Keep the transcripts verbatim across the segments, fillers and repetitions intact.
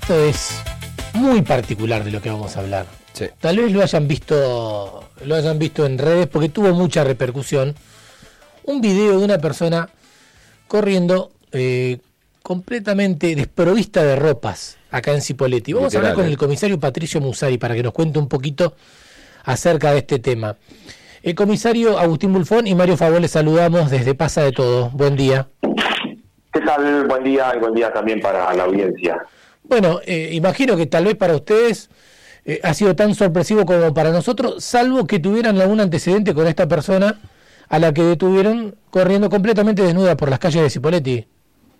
esto es muy particular de lo que vamos a hablar. Sí. Tal vez lo hayan visto, lo hayan visto en redes porque tuvo mucha repercusión. Un video de una persona corriendo eh, completamente desprovista de ropas acá en Cipolletti. Vamos Literal, a hablar con el comisario Patricio Musari para que nos cuente un poquito acerca de este tema. El comisario Agustín Bulfón y Mario Favó les saludamos desde Pasa de Todo. Buen día. ¿Qué tal? Buen día y buen día también para la audiencia. Bueno, eh, imagino que tal vez para ustedes eh, ha sido tan sorpresivo como para nosotros, salvo que tuvieran algún antecedente con esta persona a la que detuvieron corriendo completamente desnuda por las calles de Cipolletti.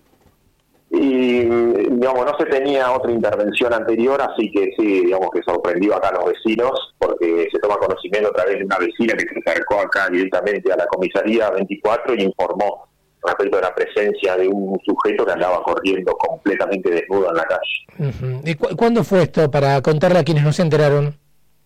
Y, digamos, no se tenía otra intervención anterior, así que sí, digamos que sorprendió acá a los vecinos, porque se toma conocimiento a través de una vecina que se acercó acá directamente a la comisaría veinticuatro y informó respecto a la presencia de un sujeto que andaba corriendo completamente desnudo en la calle. Uh-huh. ¿Y cu- cuándo fue esto, para contarle a quienes no se enteraron?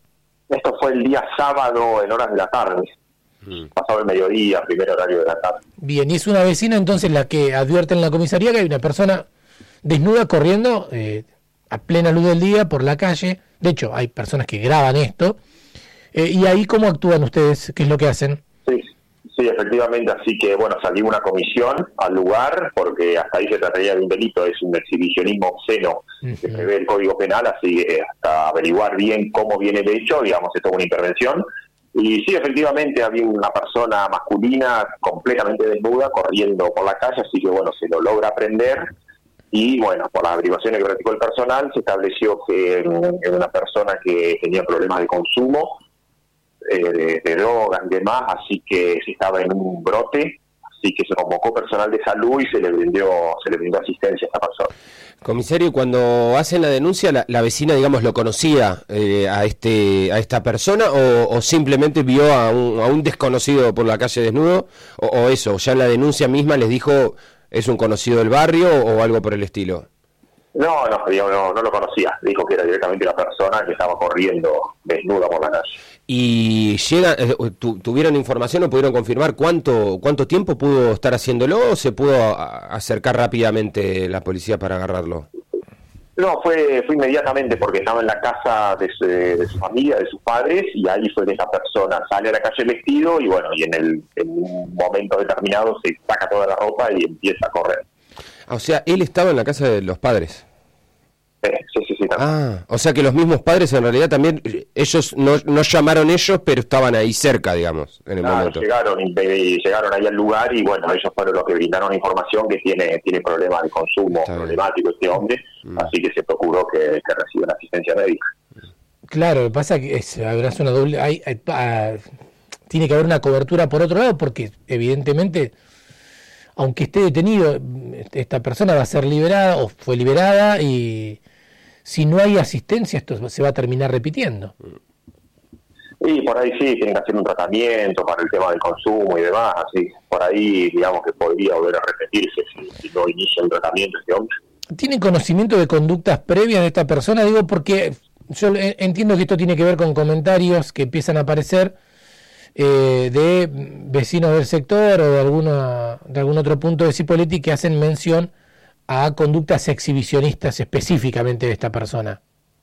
Esto fue el día sábado en horas de la tarde, mm. pasado el mediodía, primer horario de la tarde. Bien, y es una vecina entonces la que advierte en la comisaría que hay una persona desnuda corriendo eh, a plena luz del día por la calle. De hecho, hay personas que graban esto. Eh, ¿Y ahí cómo actúan ustedes? ¿Qué es lo que hacen? Sí, sí, efectivamente, así que bueno, salió una comisión al lugar, porque hasta ahí se trataría de un delito, es un exhibicionismo obsceno uh-huh. que prevé el Código Penal, así que hasta averiguar bien cómo viene el hecho, digamos, esto es una intervención. Y sí, efectivamente, había una persona masculina completamente desnuda corriendo por la calle, así que bueno, se lo logra prender. Y bueno, por las averiguaciones que practicó el personal, se estableció que era una persona que tenía problemas de consumo, eh, de, de drogas y demás, así que se estaba en un brote, así que se convocó personal de salud y se le brindó, se le brindó asistencia a esta persona. Comisario, cuando hacen la denuncia, la, la vecina, digamos, lo conocía eh, a este a esta persona o, o simplemente vio a un, a un desconocido por la calle desnudo, o, o eso, ya en la denuncia misma les dijo es un conocido del barrio o algo por el estilo. No, no, digo, no, no lo conocía, dijo que era directamente una persona que estaba corriendo desnuda por la calle. ¿Y llega, eh, tu, tuvieron información o pudieron confirmar cuánto cuánto tiempo pudo estar haciéndolo o se pudo a, acercar rápidamente la policía para agarrarlo? No, fue fue inmediatamente porque estaba en la casa de su, de su familia, de sus padres, y ahí fue que esa persona sale a la calle vestido y bueno, y en, el, en un momento determinado se saca toda la ropa y empieza a correr. O sea, él estaba en la casa de los padres. Sí, sí, sí, sí. Ah, o sea que los mismos padres en realidad también, ellos no, no llamaron ellos, pero estaban ahí cerca, digamos, en el claro, momento. Llegaron, y, y llegaron ahí al lugar y bueno, ellos fueron los que brindaron información que tiene tiene problemas de consumo Está problemático bien. Este hombre, mm. así que se procuró que, que reciba una asistencia médica. Claro, lo que pasa es que es, habrá una doble, hay, hay, hay, tiene que haber una cobertura por otro lado porque evidentemente, aunque esté detenido, esta persona va a ser liberada o fue liberada y si no hay asistencia esto se va a terminar repitiendo. Y por ahí sí, tienen que hacer un tratamiento para el tema del consumo y demás, así por ahí digamos que podría volver a repetirse si, si no inicia un tratamiento este hombre. ¿Tienen conocimiento de conductas previas de esta persona? Digo porque yo entiendo que esto tiene que ver con comentarios que empiezan a aparecer eh, de vecinos del sector o de alguna de algún otro punto de Cipolletti que hacen mención a conductas exhibicionistas específicamente de esta persona.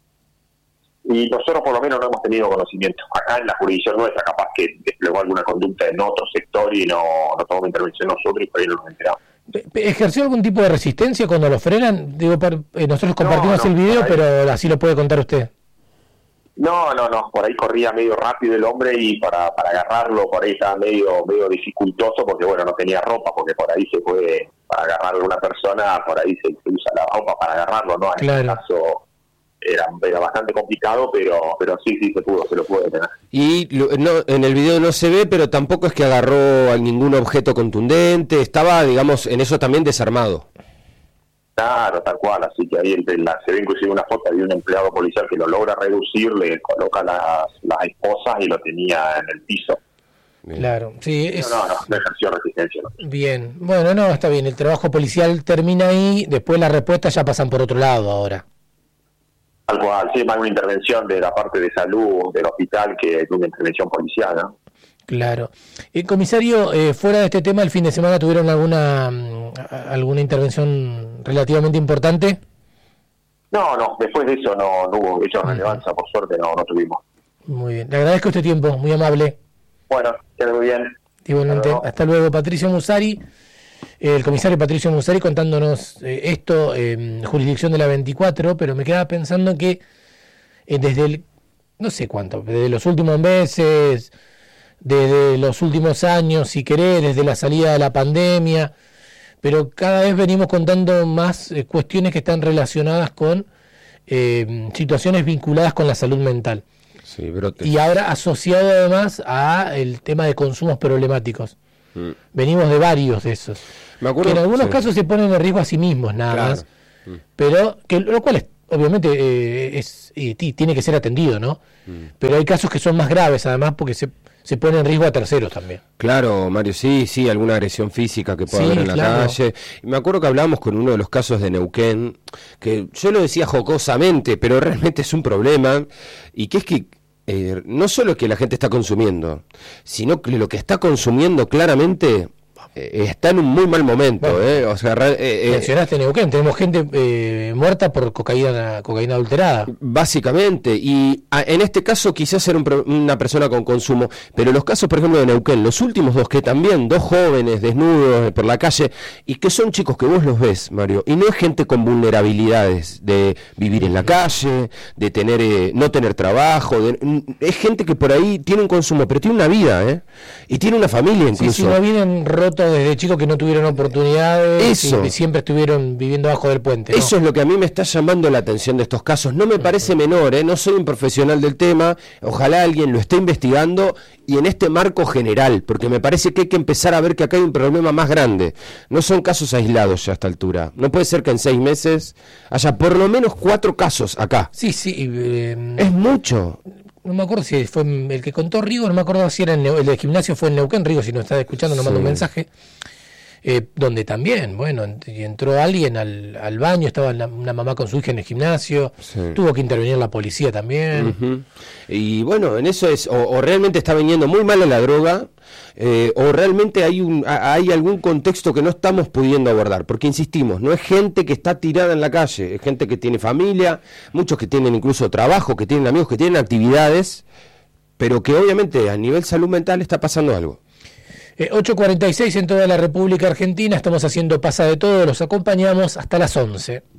Y nosotros por lo menos no hemos tenido conocimiento. Acá en la jurisdicción nuestra capaz que desplegó alguna conducta en otro sector y no, no tomó intervención nosotros y por ahí no nos enteramos. ¿Ejerció algún tipo de resistencia cuando lo frenan? Digo, para, eh, nosotros compartimos no, no, el video, pero así lo puede contar usted. No, no, no, por ahí corría medio rápido el hombre y para, para agarrarlo por ahí estaba medio medio dificultoso porque bueno, no tenía ropa, porque por ahí se puede, para agarrar a una persona, por ahí se, se usa la ropa para agarrarlo, ¿no? En claro. este caso era, era bastante complicado, pero pero sí, sí se pudo, se lo puede tener. Y lo, no, en el video no se ve, pero tampoco es que agarró a ningún objeto contundente, estaba, digamos, en eso también desarmado. Claro, tal cual, así que ahí el, la, se ve inclusive una foto de un empleado policial que lo logra reducir, le coloca las, las esposas y lo tenía en el piso. Bien. Claro, sí. Es... No, no, no ejerció resistencia. No. Bien, bueno, no, está bien, el trabajo policial termina ahí, después las respuestas ya pasan por otro lado ahora. Tal cual, sí, más una intervención de la parte de salud del hospital que una intervención policial, ¿no? Claro. Eh, comisario, eh, fuera de este tema, ¿el fin de semana tuvieron alguna alguna intervención relativamente importante? No, no, después de eso no, no hubo hechos de relevancia, por suerte no, no tuvimos. Muy bien, le agradezco este tiempo, muy amable. Bueno, quede muy bien. Igualmente, hasta luego, hasta luego Patricio Musari, eh, el comisario Patricio Musari contándonos eh, esto en eh, jurisdicción de la veinticuatro, pero me quedaba pensando que eh, desde el, no sé cuánto, desde los últimos meses, desde los últimos años, si querés, desde la salida de la pandemia, pero cada vez venimos contando más eh, cuestiones que están relacionadas con eh, situaciones vinculadas con la salud mental. Sí, brotes. Y ahora asociado además a el tema de consumos problemáticos. Mm. Venimos de varios de esos. Me acuerdo, que en algunos sí. casos se ponen en riesgo a sí mismos, nada claro. más. Mm. Pero, que lo cual es, obviamente eh, es, y, y tiene que ser atendido, ¿no? Mm. Pero hay casos que son más graves además porque se... se pone en riesgo a terceros también. Claro, Mario, sí, sí, alguna agresión física que pueda sí, haber en la claro. calle. Me acuerdo que hablábamos con uno de los casos de Neuquén, que yo lo decía jocosamente, pero realmente es un problema, y que es que eh, no solo que la gente está consumiendo, sino que lo que está consumiendo claramente eh, está en un muy mal momento. Bueno, eh, o sea, eh, mencionaste eh, Neuquén, tenemos gente eh, muerta por cocaína cocaína adulterada. Básicamente, y a, en este caso quizás era un, una persona con consumo, pero los casos, por ejemplo, de Neuquén, los últimos dos, que también, dos jóvenes desnudos por la calle, y que son chicos que vos los ves, Mario, y no es gente con vulnerabilidades de vivir en la calle, de tener eh, no tener trabajo, de, es gente que por ahí tiene un consumo, pero tiene una vida, ¿eh? Y tiene una familia incluso. Sí, sí, no vienen rotos desde chicos que no tuvieron oportunidades Eso. y que siempre estuvieron viviendo bajo del puente, ¿no? Eso es lo que a mí me está llamando la atención de estos casos. No me parece menor, ¿eh? No soy un profesional del tema, ojalá alguien lo esté investigando y en este marco general, porque me parece que hay que empezar a ver que acá hay un problema más grande. No son casos aislados ya a esta altura. No puede ser que en seis meses haya por lo menos cuatro casos acá. Sí, sí. Eh, es mucho. No me acuerdo si fue el que contó Rigo, no me acuerdo si era en Neu, el de gimnasio fue en Neuquén. Rigo, si nos está escuchando, nos sí. manda un mensaje. Eh, donde también, bueno, entró alguien al, al baño, estaba la, una mamá con su hija en el gimnasio, sí. tuvo que intervenir la policía también. Uh-huh. Y bueno, en eso es, o, o realmente está viniendo muy mal a la droga, eh, o realmente hay, un, hay algún contexto que no estamos pudiendo abordar, porque insistimos, no es gente que está tirada en la calle, es gente que tiene familia, muchos que tienen incluso trabajo, que tienen amigos, que tienen actividades, pero que obviamente a nivel salud mental está pasando algo. Eh, ocho cuarenta y seis en toda la República Argentina, estamos haciendo Pasa de Todo, los acompañamos hasta las once.